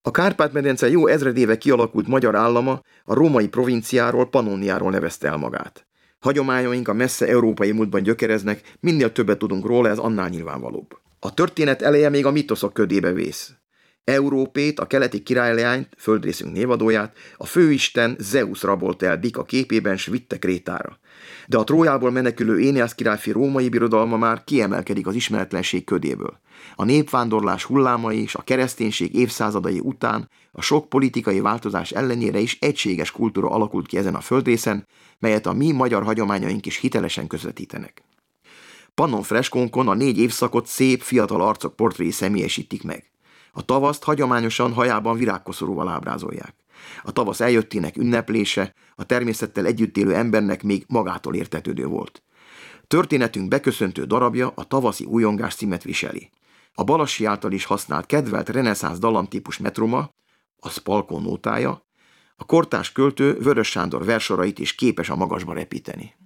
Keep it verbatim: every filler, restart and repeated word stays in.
A Kárpát-medence jó ezred éve kialakult magyar állama a római provinciáról, Pannoniáról nevezte el magát. Hagyományaink a messze európai múltban gyökereznek, minél többet tudunk róla, ez annál nyilvánvalóbb. A történet eleje még a mitoszok ködébe vész. Európét, a keleti királyleányt, földrészünk névadóját, a főisten Zeusz rabolt el bika képében, s vitte Krétára. De a Trójából menekülő Éneasz királyfi római birodalma már kiemelkedik az ismeretlenség ködéből. A népvándorlás hullámai és a kereszténység évszázadai után a sok politikai változás ellenére is egységes kultúra alakult ki ezen a földrészen, melyet a mi magyar hagyományaink is hitelesen közvetítenek. Pannon freskónkon a négy évszakot szép, fiatal arcok portréi személyesítik meg. A tavaszt hagyományosan hajában virágkoszorúval ábrázolják. A tavasz eljöttének ünneplése a természettel együtt élő embernek még magától értetődő volt. Történetünk beköszöntő darabja a tavaszi újongás címet viseli. A Balassi által is használt kedvelt reneszánsz dallamtípus metroma, a Spalkó nótája, a kortárs költő Vörös Sándor versorait is képes a magasba repíteni.